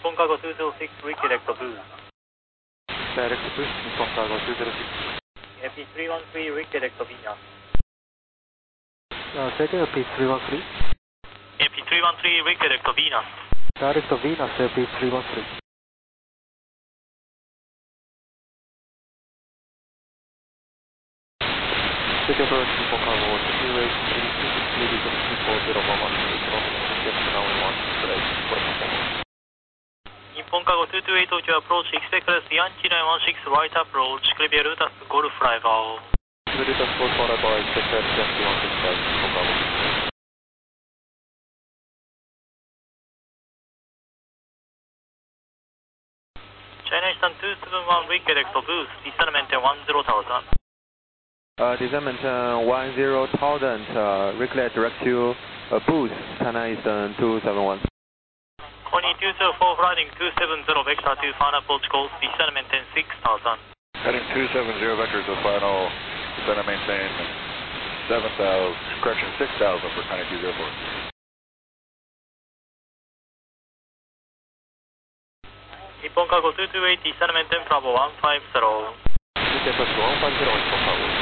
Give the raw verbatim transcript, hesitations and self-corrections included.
本カゴtwo zero six, redirect boost. Direct boost, Nippon Cargo two zero six. A P three one three, redirect Venus. Uh, say again, A P three one three. A P three one three, redirect Venus. Direct Venus, A P three one three. Take approach, Nippon Cargo two eight three six, leading to four zero one one three, from yes, now one, straight, for performance. 日本カゴtwo two eight to approach, expect class Yankee nine one six, right approach, clear Lutas Golf Flyval. Lutas Golf Flyval, expect class Yankee one six five, Nippon Cargo. China Eastern two seven one, redirect boost, descent maintain one zero thousand. Uh, descent maintain one zero thousand, uh, reclaim direct to uh, boost, China Eastern two seven one. Connie two zero four, flying two seven zero, vector two, final approach course, descent maintain six thousand. Heading two seven zero, vector to final, descent maintain seven thousand, correction six thousand for Connie two zero four. Nippon Cargo two two eight, descent maintain Bravo one five zero. Descent approach one five zero, Nippon Cargo.